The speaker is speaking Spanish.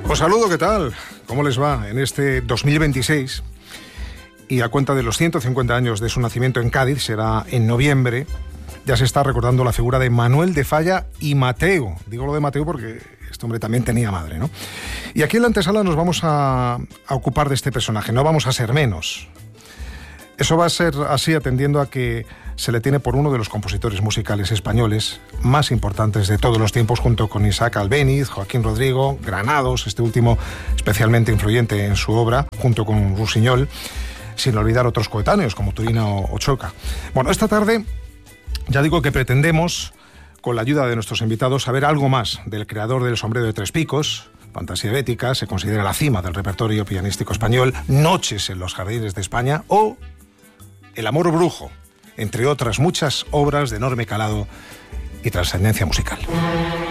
Os saludo, ¿qué tal? ¿Cómo les va en este 2026? Y a cuenta de los 150 años de su nacimiento en Cádiz, será en noviembre, ya se está recordando la figura de Manuel de Falla y Mateo. Digo lo de Mateo porque este hombre también tenía madre, ¿no? Y aquí en la antesala nos vamos a ocupar de este personaje, no vamos a ser menos. Eso va a ser así atendiendo a que se le tiene por uno de los compositores musicales españoles más importantes de todos los tiempos, junto con Isaac Albéniz, Joaquín Rodrigo, Granados, este último especialmente influyente en su obra, junto con Rusiñol, sin olvidar otros coetáneos como Turina o Choca. Bueno, esta tarde ya digo que pretendemos, con la ayuda de nuestros invitados, saber algo más del creador del Sombrero de Tres Picos, Fantasía Bética, se considera la cima del repertorio pianístico español, Noches en los Jardines de España o El Amor Brujo, entre otras muchas obras de enorme calado y trascendencia musical.